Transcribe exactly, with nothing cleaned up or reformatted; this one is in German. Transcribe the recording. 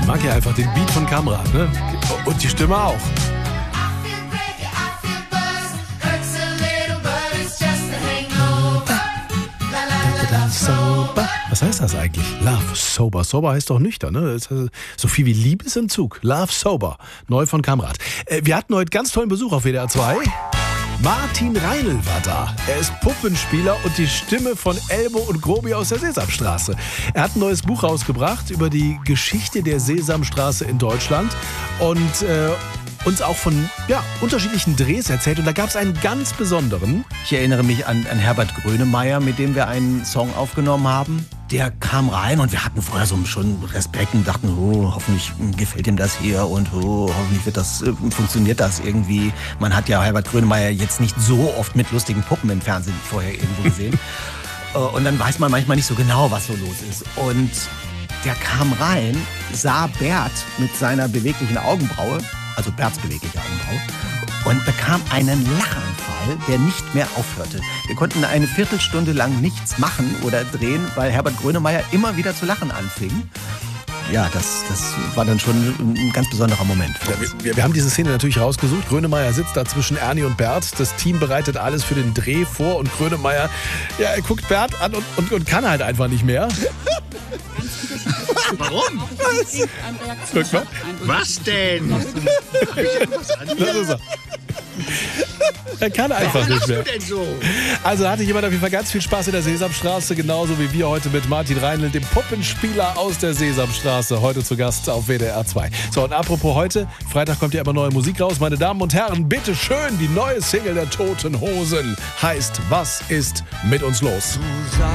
mag ja einfach den Beat von Kamrat, ne? Und die Stimme auch. Sober. Was heißt das eigentlich? Love Sober. Sober heißt doch nüchtern, ne? So viel wie Liebesentzug. Love Sober. Neu von Kamrat. Wir hatten heute ganz tollen Besuch auf W D R zwei. Martin Reinl war da. Er ist Puppenspieler und die Stimme von Elmo und Grobi aus der Sesamstraße. Er hat ein neues Buch rausgebracht über die Geschichte der Sesamstraße in Deutschland und äh, uns auch von ja, unterschiedlichen Drehs erzählt. Und da gab es einen ganz besonderen. Ich erinnere mich an, an Herbert Grönemeyer, mit dem wir einen Song aufgenommen haben. Der kam rein und wir hatten vorher so schon Respekt und dachten, oh, hoffentlich gefällt ihm das hier und oh, hoffentlich wird das, äh, funktioniert das irgendwie. Man hat ja Herbert Grönemeyer jetzt nicht so oft mit lustigen Puppen im Fernsehen vorher irgendwo gesehen. Und dann weiß man manchmal nicht so genau, was so los ist. Und der kam rein, sah Bert mit seiner beweglichen Augenbraue, also Berts bewegliche Augenbraue, und bekam einen Lachanfall, der nicht mehr aufhörte. Wir konnten eine Viertelstunde lang nichts machen oder drehen, weil Herbert Grönemeyer immer wieder zu lachen anfing. Ja, das, das war dann schon ein ganz besonderer Moment. Ja, wir, wir haben diese Szene natürlich rausgesucht. Grönemeyer sitzt da zwischen Ernie und Bert. Das Team bereitet alles für den Dreh vor und Grönemeyer, ja, er guckt Bert an und, und, und kann halt einfach nicht mehr. Warum? Guck mal. Was denn? Das ist er. Er kann einfach nicht mehr. Denn so? Also hatte jemand auf jeden Fall ganz viel Spaß in der Sesamstraße, genauso wie wir heute mit Martin Reinl, dem Puppenspieler aus der Sesamstraße, heute zu Gast auf W D R zwei. So, und apropos heute, Freitag kommt ja immer neue Musik raus. Meine Damen und Herren, bitte schön, die neue Single der Toten Hosen heißt Was ist mit uns los?